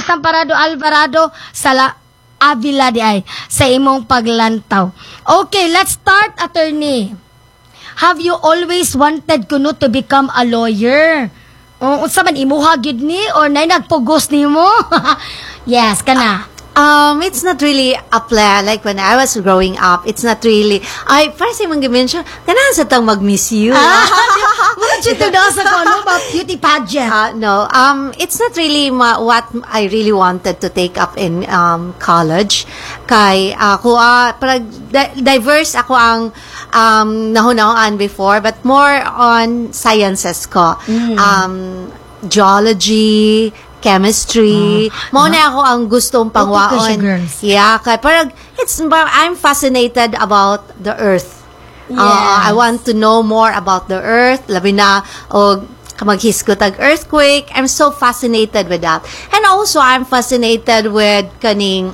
Desamparado Alvarado Avila di ay sa imong paglantaw. Okay, let's start, attorney. Have you always wanted kuno to become a lawyer? Unsa man imuha gid ni or nay nagpugos nimo? Yes, kana. It's not really a plan. Like when I was growing up, it's not really. First time mention, ganahan sa tang mag-miss you. What you to know sa kono about beauty pageant? No, it's not really what I really wanted to take up in college. Kay ako parang diverse ako ang nahunahon before, but more on sciences ko. Geology, chemistry. Mauna ako ang gustong pangwaon. Yeah, kaya parang I'm fascinated about the earth. Yes. I want to know more about the earth. Labi na maghisgot ang earthquake. I'm so fascinated with that. And also I'm fascinated with kaning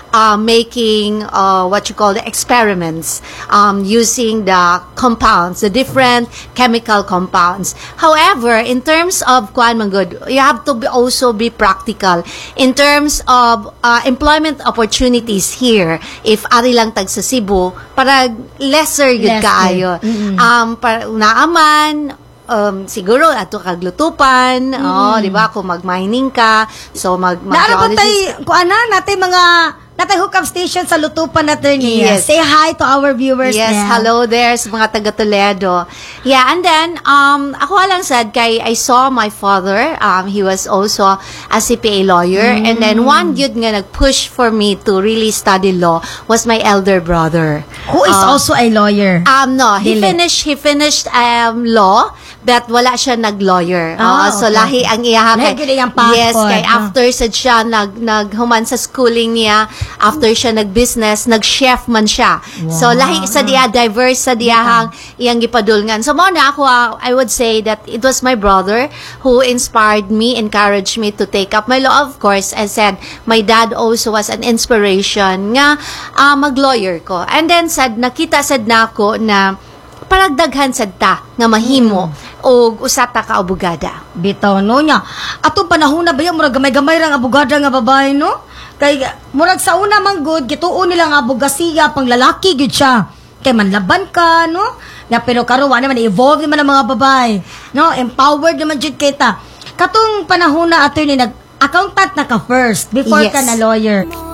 making what you call the experiments, using the compounds, the different chemical compounds. However, in terms of kuan man good, you have to also be practical in terms of employment opportunities here. If ari lang tag sa Cebu, para lesser yun kaayo. Para naaman, siguro ato kaglutupan, di ba, kung mag-mining ka, so mag-geologist. Natin mga hookup station sa Lutupan, attorney. Yes. Say hi to our viewers. Yes, hello there sa mga taga Toledo. Yeah, and then ako lang said kay I saw my father. He was also a CPA lawyer, and then one yun nga nag-push for me to really study law was my elder brother, who is also a lawyer. No, he finished law, but wala siya nag-lawyer. So lahi ang iya kay, yes, kay after sad siya naghuman sa schooling niya, after siya nag-business, nag-chef man siya. Wow. So lahi sa diya, diverse sa diyahang iyang gipadulngan. So mo na ako, I would say that it was my brother who inspired me, encouraged me to take up my law. Of course, I said, my dad also was an inspiration nga mag-lawyer ko. And then nakita na ako na paragdaghan sad ta nga mahimo o usata ka abogada. Bitaw no nya. Ato panahon na ba yung murag gamay-gamay ra nga abogada nga babae no? Kay murag sa una man good gituon nila nga abogasiya pang lalaki gyud siya. Kay manlaban ka no? Na pero karon wa naman evolve naman ang mga babae. No, empowered naman jud kita. Katong panahon na attorney nag accountant na ka first before ka na lawyer.